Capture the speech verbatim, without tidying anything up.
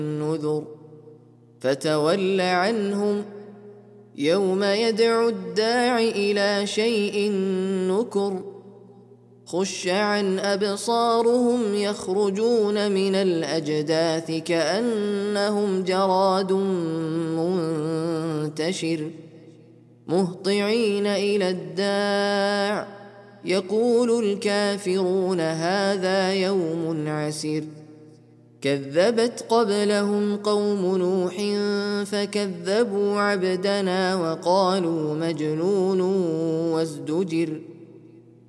النذر فتول عنهم يوم يدعو الداع إلى شيء نكر خش عن أبصارهم يخرجون من الأجداث كأنهم جراد منتشر مهطعين إلى الداع يقول الكافرون هذا يوم عسير كذبت قبلهم قوم نوح فكذبوا عبدنا وقالوا مجنون وازدجر